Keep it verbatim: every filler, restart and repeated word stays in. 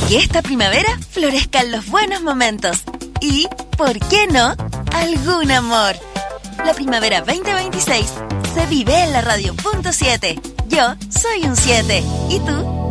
que esta primavera florezcan los buenos momentos. Y, ¿por qué no?, algún amor. La primavera veinte veintiséis se vive en la radio punto siete. Yo soy un siete. ¿Y tú?